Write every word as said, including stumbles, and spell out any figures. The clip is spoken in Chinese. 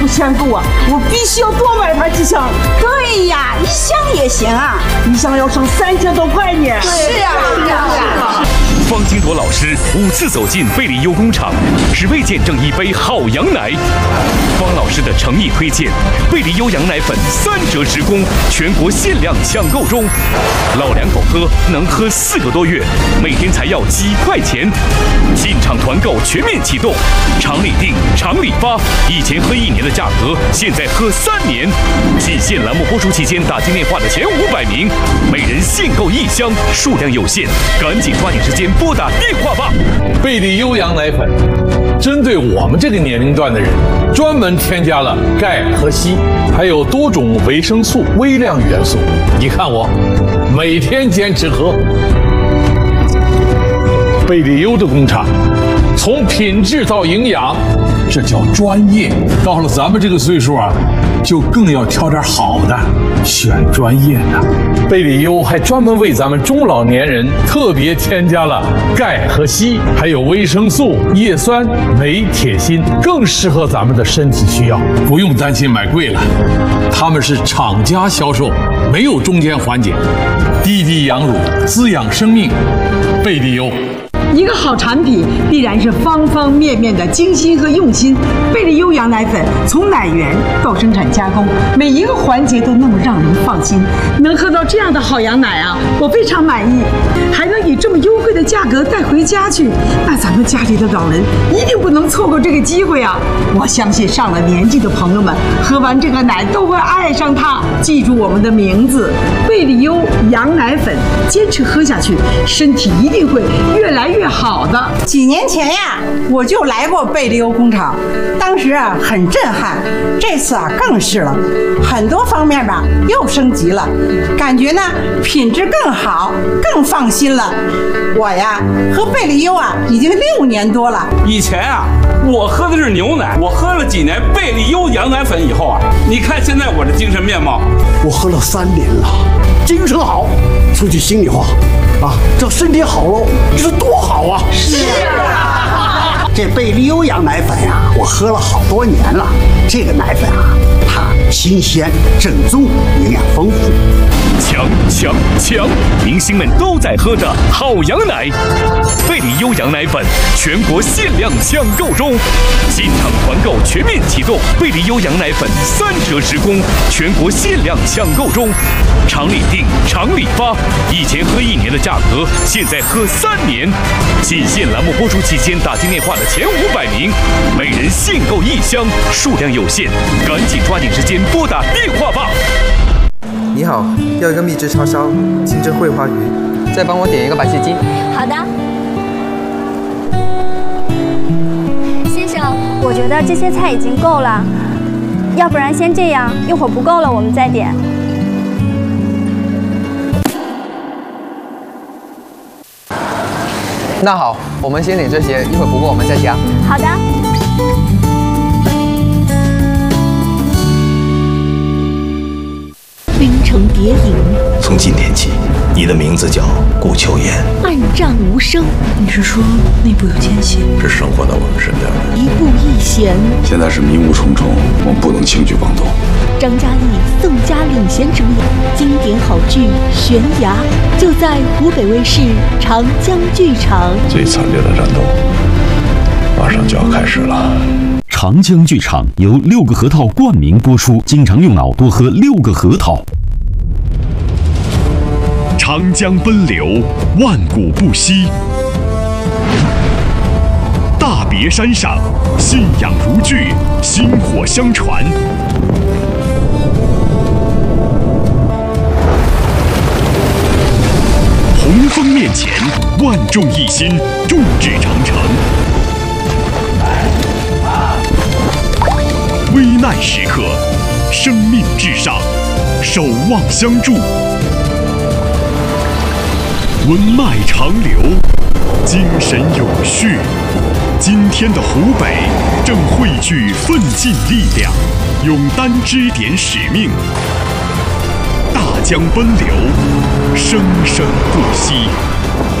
限购啊，我必须要多买它几箱。 对呀，一箱也行啊， 一箱要省三千多块呢。 是呀，是呀，是呀。 方金铎老师五次走进贝利优工厂，只为见证一杯好羊奶。方老师的诚意推荐，贝利优羊奶粉三折直供，全国限量抢购中。老两口喝能喝四个多月，每天才要几块钱。进场团购全面启动，厂里订，厂里发。以前喝一年的价格，现在喝三年。仅限栏目播出期间打进电话的前五百名，每人限购一箱，数量有限，赶紧抓紧时间拨打电话吧。 贝利优羊奶粉针对我们这个年龄段的人，专门添加了钙和硒，还有多种维生素、微量元素。你看我，每天坚持喝。贝利优的工厂，从品质到营养，这叫专业。到了咱们这个岁数啊，就更要挑点好的，选专业的。贝利优还专门为咱们中老年人特别添加了钙和硒，还有维生素、叶酸、镁、铁、锌，更适合咱们的身体需要。不用担心买贵了，他们是厂家销售，没有中间环节。滴滴羊乳，滋养生命。贝利优。 一个好产品必然是方方面面的精心和用心。贝利优羊奶粉从奶源到生产加工，每一个环节都那么让人放心。能喝到这样的好羊奶啊，我非常满意。还能以这么优惠的价格带回家去，那咱们家里的老人一定不能错过这个机会啊！我相信上了年纪的朋友们喝完这个奶都会爱上它。记住我们的名字，贝利优羊奶粉，坚持喝下去，身体一定会越来越好的。 几年前呀，我就来过贝利优工厂，当时啊很震撼，这次啊更是了，很多方面吧又升级了，感觉呢品质更好，更放心了。我呀喝贝利优啊已经六年多了。 以前啊我喝的是牛奶，我喝了几年贝利优羊奶粉以后啊，你看现在我的精神面貌。 我喝了三年了，精神好。说句心里话啊，这身体好喽，这是多好啊！ 是啊， 这贝利优羊奶粉呀，我喝了好多年了。这个奶粉啊，它新鲜、正宗，营养丰富。 强强强！明星们都在喝的好羊奶，贝利优羊奶粉全国限量抢购中，进场团购全面启动，贝利优羊奶粉三折直供，全国限量抢购中，厂里订，厂里发。以前喝一年的价格，现在喝三年。仅限栏目播出期间打进电话的前五百名，每人限购一箱，数量有限，赶紧抓紧时间拨打电话吧。 你好，要一个秘制叉烧，清蒸桂花鱼，再帮我点一个白切鸡。 好的。先生，我觉得这些菜已经够了，要不然先这样，一会儿不够了我们再点。 那好，我们先点这些，一会儿不够我们再加。 好的。 冰城谍影， 从今天起，你的名字叫顾秋言。 暗战无声，你是说内部有奸细？ 是生活在我们身边的。 一步一险， 现在是迷雾重重，我们不能轻举妄动。 张嘉译、宋佳领衔主演经典好剧《悬崖》，就在湖北卫视长江剧场。 最惨烈的战斗马上就要开始了。 长江剧场由六个核桃冠名播出，经常用脑多喝六个核桃。 长江奔流，万古不息。大别山上，信仰如炬，薪火相传。洪峰面前，万众一心，众志成城。危难时刻，生命至上，守望相助。文脉长流，精神永续。今天的湖北正汇聚奋进力量，勇担支点使命。大江奔流，生生不息。